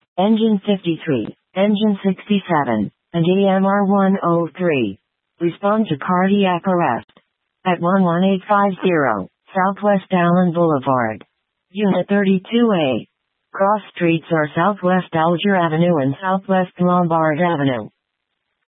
Engine 53, Engine 67, and EMR 103. Respond to cardiac arrest. At 11850, Southwest Allen Boulevard. Unit 32A. Cross streets are Southwest Alger Avenue and Southwest Lombard Avenue.